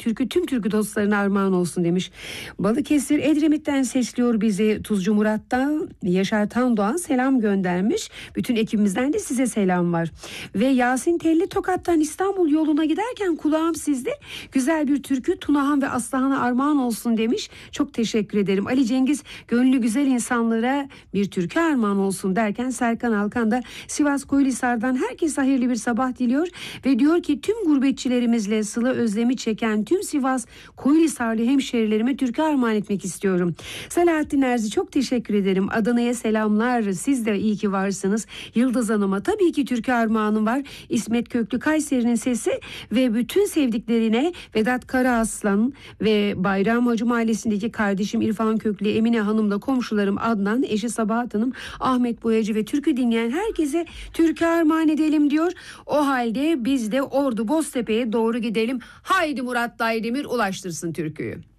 türkü tüm türkü dostlarına armağan olsun demiş. Balıkesir Edremit'ten sesliyor bizi Tuzcu Murat'tan. Yaşar Tandoğan selam göndermiş. Bütün ekibimizden de size selam var. Ve Yasin Telli Tokat'tan İstanbul yoluna giderken kulağım sizde. Güzel bir türkü Tunahan ve Aslıhan'a armağan olsun demiş. Çok teşekkür ederim. Ali Cengiz gönlü güzel insanlara bir türkü armağan olsun derken Serkan Alkan da Sivas Koyulisar'dan herkese hayırlı bir sabah diliyor ve diyor ki tüm gurbetçilerimizle sıla özlemi çeken tüm Sivas Koyulisarlı hemşerilerime türkü armağan etmek istiyorum. Selahattin Erzi çok teşekkür ederim. Adana'ya selamlar. Siz de iyi ki varsınız. Yıldız Hanım'a tabii ki türkü armağanım var. İsmet Köklü Kayseri'nin sesi ve bütün sevdiklerine Vedat Karaaslan ve Bayram Hacı Mahallesi'ndeki kardeşim İrfan Köklü, Emine Hanım'la komşularım Adnan, eşi Sabahat Hanım, Ahmet Boyacı ve türkü dinleyen herkese türkü armağan edelim diyor. O halde biz de Ordu Boztepe'ye doğru gidelim. Haydi Murat Daydemir ulaştırsın türküyü.